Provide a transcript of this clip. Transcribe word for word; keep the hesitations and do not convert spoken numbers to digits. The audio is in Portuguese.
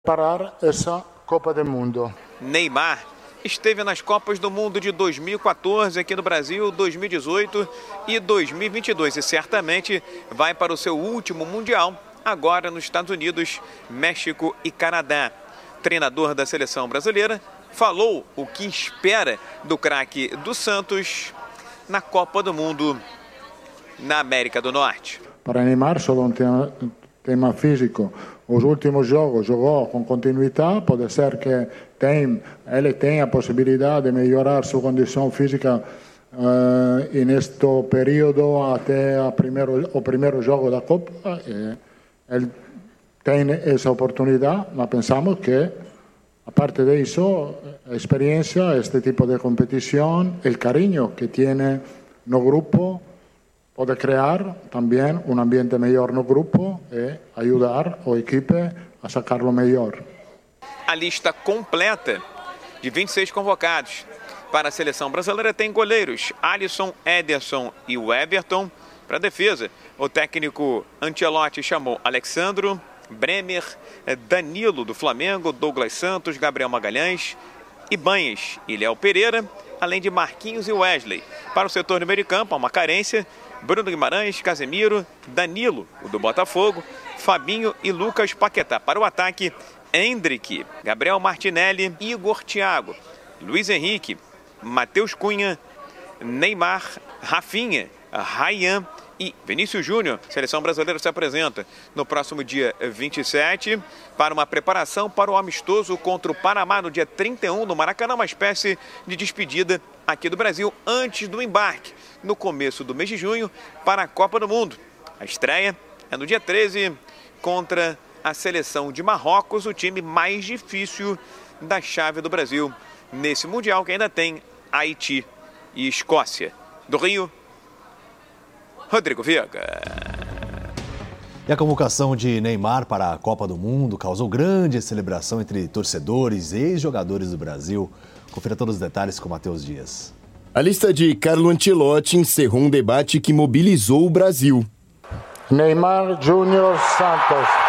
Parar essa Copa do Mundo. Neymar esteve nas Copas do Mundo de dois mil e quatorze aqui no Brasil, dois mil e dezoito e dois mil e vinte e dois e certamente vai para o seu último Mundial agora nos Estados Unidos, México e Canadá. Treinador da seleção brasileira falou o que espera do craque do Santos na Copa do Mundo na América do Norte. Para Neymar, só um tema, tema físico. Os últimos jogos jogou com continuidade, pode ser que tem, ele tenha a possibilidade de melhorar sua condição física uh, neste período até a primeiro, o primeiro jogo da Copa. E ele tem essa oportunidade, mas pensamos que, a parte disso, a experiência, este tipo de competição, o carinho que tem no grupo, pode criar também um ambiente melhor no grupo e ajudar a equipe a sacar o melhor. A lista completa de vinte e seis convocados para a seleção brasileira tem goleiros Alisson, Ederson e o Everton. Para a defesa, o técnico Ancelotti chamou Alexandro, Bremer, Danilo do Flamengo, Douglas Santos, Gabriel Magalhães, Ibanez e Léo Pereira, além de Marquinhos e Wesley. Para o setor do meio de campo, há uma carência: Bruno Guimarães, Casemiro, Danilo, o do Botafogo, Fabinho e Lucas Paquetá. Para o ataque, Endrick, Gabriel Martinelli, Igor Thiago, Luiz Henrique, Matheus Cunha, Neymar, Rafinha, Ryan e Vinícius Júnior. A seleção brasileira se apresenta no próximo dia vinte e sete para uma preparação para o amistoso contra o Panamá no dia trinta e um no Maracanã, uma espécie de despedida aqui do Brasil antes do embarque no começo do mês de junho para a Copa do Mundo. A estreia é no dia treze contra a seleção de Marrocos, o time mais difícil da chave do Brasil nesse Mundial, que ainda tem Haiti e Escócia. Do Rio, Rodrigo Viega. E a convocação de Neymar para a Copa do Mundo causou grande celebração entre torcedores e ex-jogadores do Brasil. Confira todos os detalhes com Matheus Dias. A lista de Carlo Ancelotti encerrou um debate que mobilizou o Brasil. Neymar Júnior Santos.